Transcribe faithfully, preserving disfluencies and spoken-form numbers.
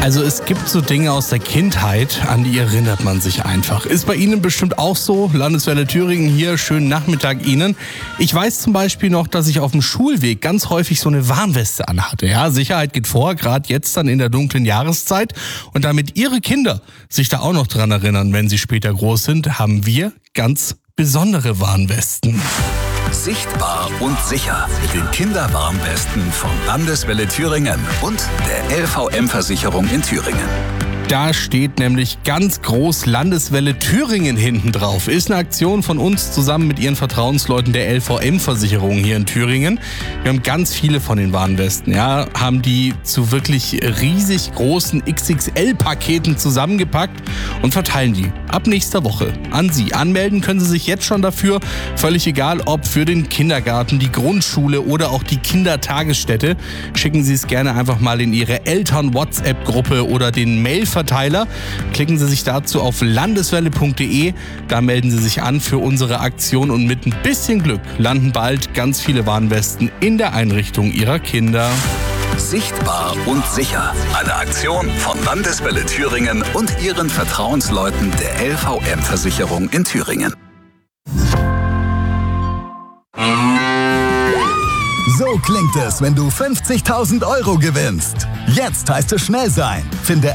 Also es gibt so Dinge aus der Kindheit, an die erinnert man sich einfach. Ist bei Ihnen bestimmt auch so. Landeswelle Thüringen hier, schönen Nachmittag Ihnen. Ich weiß zum Beispiel noch, dass ich auf dem Schulweg ganz häufig so eine Warnweste anhatte. Ja, Sicherheit geht vor, gerade jetzt dann in der dunklen Jahreszeit. Und damit Ihre Kinder sich da auch noch dran erinnern, wenn sie später groß sind, haben wir ganz besondere Warnwesten. Sichtbar und sicher mit den Kinderwarnwesten von Landeswelle Thüringen und der L V M-Versicherung in Thüringen. Da steht nämlich ganz groß Landeswelle Thüringen hinten drauf. Ist eine Aktion von uns zusammen mit ihren Vertrauensleuten der L V M-Versicherung hier in Thüringen. Wir haben ganz viele von den Warnwesten, ja, haben die zu wirklich riesig großen X X L-Paketen zusammengepackt und verteilen die ab nächster Woche an Sie. Anmelden können Sie sich jetzt schon dafür. Völlig egal, ob für den Kindergarten, die Grundschule oder auch die Kindertagesstätte. Schicken Sie es gerne einfach mal in Ihre Eltern-WhatsApp-Gruppe oder den Mail Verteiler. Klicken Sie sich dazu auf landeswelle punkt de, da melden Sie sich an für unsere Aktion und mit ein bisschen Glück landen bald ganz viele Warnwesten in der Einrichtung Ihrer Kinder. Sichtbar und sicher. Eine Aktion von Landeswelle Thüringen und ihren Vertrauensleuten der L V M-Versicherung in Thüringen. So klingt es, wenn du fünfzigtausend Euro gewinnst. Jetzt heißt es schnell sein. Finde